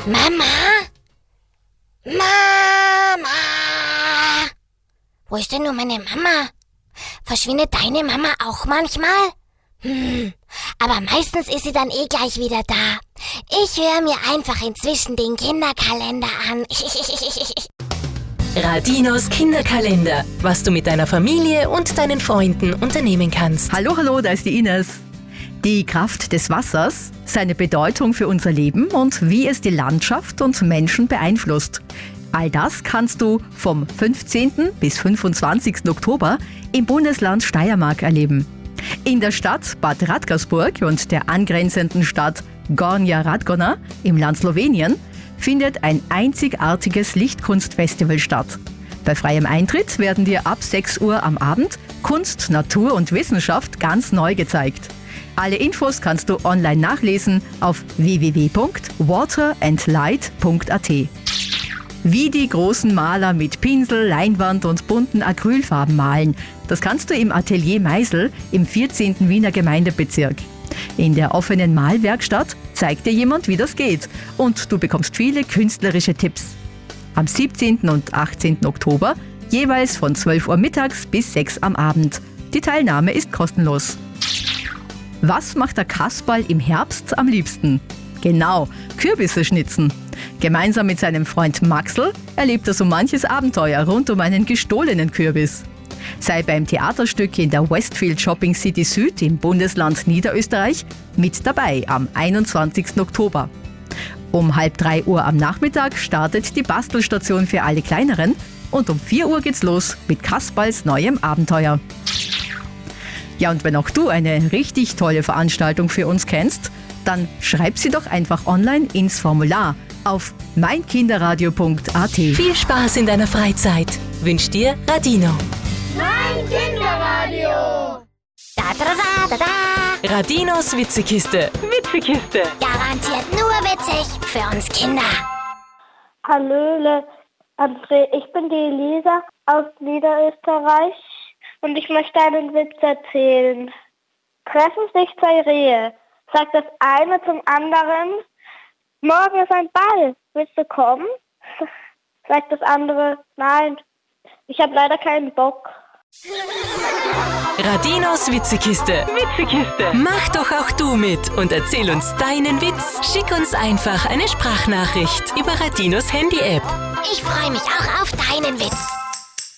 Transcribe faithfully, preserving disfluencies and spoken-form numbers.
Mama? Mama? Wo ist denn nur meine Mama? Verschwindet deine Mama auch manchmal? Hm, aber meistens ist sie dann eh gleich wieder da. Ich höre mir einfach inzwischen den Kinderkalender an. Radinos Kinderkalender, was du mit deiner Familie und deinen Freunden unternehmen kannst. Hallo, hallo, da ist die Ines. Die Kraft des Wassers, seine Bedeutung für unser Leben und wie es die Landschaft und Menschen beeinflusst. All das kannst du vom fünfzehnten bis fünfundzwanzigsten Oktober im Bundesland Steiermark erleben. In der Stadt Bad Radkersburg und der angrenzenden Stadt Gornja Radgona im Land Slowenien findet ein einzigartiges Lichtkunstfestival statt. Bei freiem Eintritt werden dir ab sechs Uhr am Abend Kunst, Natur und Wissenschaft ganz neu gezeigt. Alle Infos kannst du online nachlesen auf w w w punkt water and light punkt a t. Wie die großen Maler mit Pinsel, Leinwand und bunten Acrylfarben malen, das kannst du im Atelier Meisel im vierzehnten Wiener Gemeindebezirk. In der offenen Malwerkstatt zeigt dir jemand, wie das geht, und du bekommst viele künstlerische Tipps. Am siebzehnten und achtzehnten Oktober jeweils von zwölf Uhr mittags bis sechs Uhr am Abend. Die Teilnahme ist kostenlos. Was macht der Kasperl im Herbst am liebsten? Genau, Kürbisse schnitzen. Gemeinsam mit seinem Freund Maxl erlebt er so manches Abenteuer rund um einen gestohlenen Kürbis. Sei beim Theaterstück in der Westfield Shopping City Süd im Bundesland Niederösterreich mit dabei am einundzwanzigsten Oktober. Um halb drei Uhr am Nachmittag startet die Bastelstation für alle Kleineren und um vier Uhr geht's los mit Kasperls neuem Abenteuer. Ja, und wenn auch du eine richtig tolle Veranstaltung für uns kennst, dann schreib sie doch einfach online ins Formular auf mein kinderradio punkt a t. Viel Spaß in deiner Freizeit wünscht dir Radino. Mein Kinderradio! Da, da, da, da, da. Radinos Witzekiste. Witzekiste. Garantiert nur witzig für uns Kinder. Hallöle, André, ich bin die Elisa aus Niederösterreich und ich möchte einen Witz erzählen. Treffen sich zwei Rehe, sagt das eine zum anderen, morgen ist ein Ball, willst du kommen? Sagt das andere, nein, ich habe leider keinen Bock. Radinos Witzekiste. Witzekiste. Mach doch auch du mit und erzähl uns deinen Witz. Schick uns einfach eine Sprachnachricht über Radinos Handy-App. Ich freue mich auch auf deinen Witz.